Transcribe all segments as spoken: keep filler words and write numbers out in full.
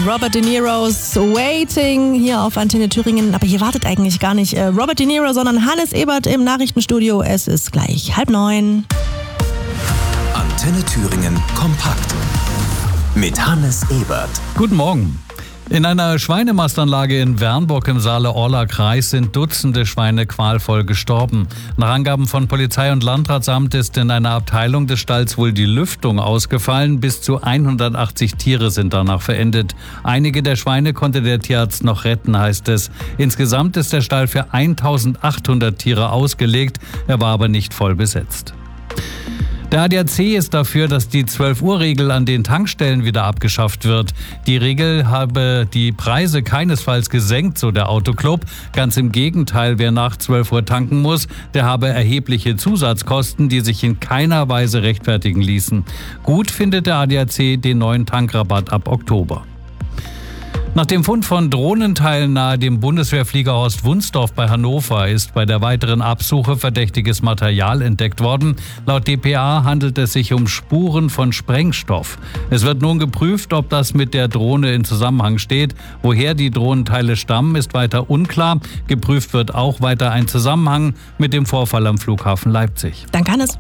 Robert De Niro's Waiting hier auf Antenne Thüringen. Aber hier wartet eigentlich gar nicht Robert De Niro, sondern Hannes Ebert im Nachrichtenstudio. Es ist gleich halb neun. Antenne Thüringen kompakt mit Hannes Ebert. Guten Morgen. In einer Schweinemastanlage in Wernburg im Saale-Orla-Kreis sind Dutzende Schweine qualvoll gestorben. Nach Angaben von Polizei und Landratsamt ist in einer Abteilung des Stalls wohl die Lüftung ausgefallen. Bis zu hundertachtzig Tiere sind danach verendet. Einige der Schweine konnte der Tierarzt noch retten, heißt es. Insgesamt ist der Stall für eintausendachthundert Tiere ausgelegt. Er war aber nicht voll besetzt. Der A D A C ist dafür, dass die zwölf-Uhr-Regel an den Tankstellen wieder abgeschafft wird. Die Regel habe die Preise keinesfalls gesenkt, so der Autoclub. Ganz im Gegenteil, wer nach zwölf Uhr tanken muss, der habe erhebliche Zusatzkosten, die sich in keiner Weise rechtfertigen ließen. Gut findet der A D A C den neuen Tankrabatt ab Oktober. Nach dem Fund von Drohnenteilen nahe dem Bundeswehrfliegerhorst Wunsdorf bei Hannover ist bei der weiteren Absuche verdächtiges Material entdeckt worden. Laut D P A handelt es sich um Spuren von Sprengstoff. Es wird nun geprüft, ob das mit der Drohne in Zusammenhang steht. Woher die Drohnenteile stammen, ist weiter unklar. Geprüft wird auch weiter ein Zusammenhang mit dem Vorfall am Flughafen Leipzig. Danke, Hannes.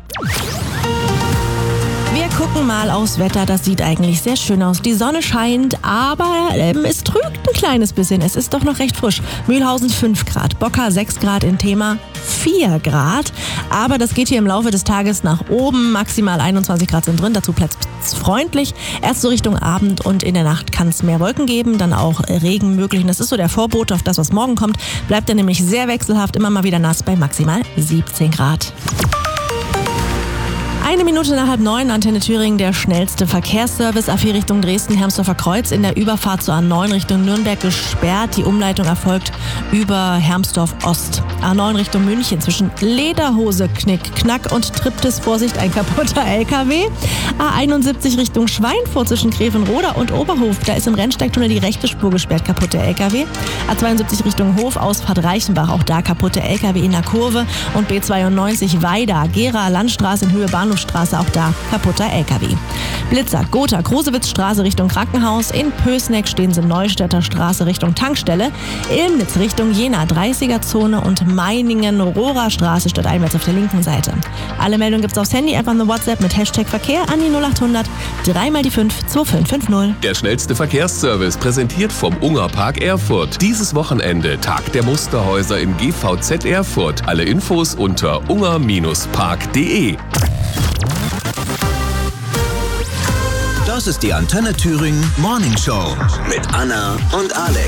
Wir gucken mal aufs Wetter. Das sieht eigentlich sehr schön aus. Die Sonne scheint, aber ähm, es trügt ein kleines bisschen. Es ist doch noch recht frisch. Mühlhausen fünf Grad, Bocker sechs Grad, in Thema vier Grad. Aber das geht hier im Laufe des Tages nach oben. Maximal einundzwanzig Grad sind drin. Dazu bleibt es freundlich. Erst so Richtung Abend und in der Nacht kann es mehr Wolken geben. Dann auch Regen möglich. Und das ist so der Vorbote auf das, was morgen kommt. Bleibt er nämlich sehr wechselhaft. Immer mal wieder nass bei maximal siebzehn Grad. Eine Minute nach halb neun, Antenne Thüringen, der schnellste Verkehrsservice. A vier Richtung Dresden, Hermsdorfer Kreuz, in der Überfahrt zur A neun Richtung Nürnberg gesperrt. Die Umleitung erfolgt über Hermsdorf Ost. A neun Richtung München zwischen Lederhose, Knick, Knack und Triptis. Vorsicht, ein kaputter L K W. A einundsiebzig Richtung Schweinfurt zwischen Grevenroda und Oberhof. Da ist im Rennsteigtunnel die rechte Spur gesperrt, kaputter L K W. A zweiundsiebzig Richtung Hof, Ausfahrt Reichenbach, auch da kaputter L K W in der Kurve. Und B zweiundneunzig Weida, Gera, Landstraße in Höhe Bahnhofstraße, auch da kaputter L K W. Blitzer, Gotha, Grosewitzstraße Richtung Krankenhaus. In Pößneck stehen sie Neustädter Straße Richtung Tankstelle. Ilmnitz Richtung Jena, dreißiger-Zone und Meiningen, Rohrer Straße statt einwärts auf der linken Seite. Alle Meldungen gibt's aufs Handy, einfach eine WhatsApp mit Hashtag Verkehr an die null acht hundert drei mal die fünf zwei fünf fünf null. Der schnellste Verkehrsservice präsentiert vom Ungerpark Erfurt. Dieses Wochenende Tag der Musterhäuser im G V Z Erfurt. Alle Infos unter unger Park punkt de. Das ist die Antenne Thüringen Morning Show mit Anna und Alex.